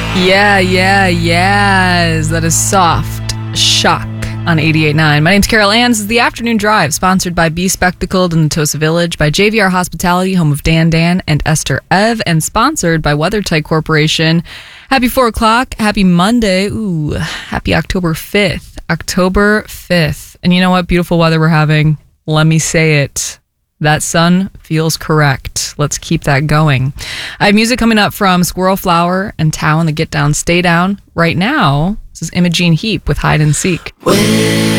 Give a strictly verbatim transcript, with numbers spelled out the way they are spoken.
Yeah, yeah, yes. That is Soft Shock on eighty-eight point nine. My name's Carol Ann. This is the Afternoon Drive, sponsored by Be Spectacled in Tosa Village, by J V R Hospitality, home of Dan Dan and Esther Ev, and sponsored by WeatherTight Corporation. Happy four o'clock. Happy Monday. Ooh, happy October fifth. October fifth. And you know what beautiful weather we're having? Let me say it. That sun feels correct. Let's keep that going. I have music coming up from Squirrel Flower and Tao and the Get Down, Stay Down. Right now, this is Imogene Heap with Hide and Seek. When